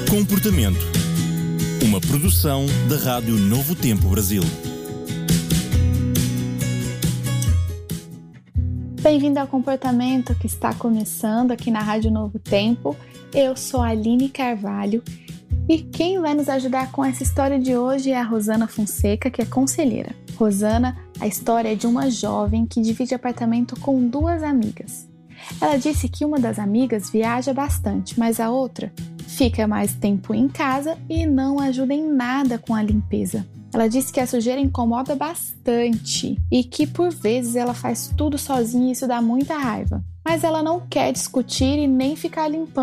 Comportamento. Uma produção da Rádio Novo Tempo Brasil. Bem-vindo ao Comportamento, que está começando aqui na Rádio Novo Tempo. Eu sou a Aline Carvalho e quem vai nos ajudar com essa história de hoje é a Rosana Fonseca, que é conselheira. Rosana, a história é de uma jovem que divide apartamento com duas amigas. Ela disse que uma das amigas viaja bastante, mas a outra fica mais tempo em casa e não ajuda em nada com a limpeza. Ela disse que a sujeira incomoda bastante e que por vezes ela faz tudo sozinha e isso dá muita raiva. Mas ela não quer discutir e nem ficar limpando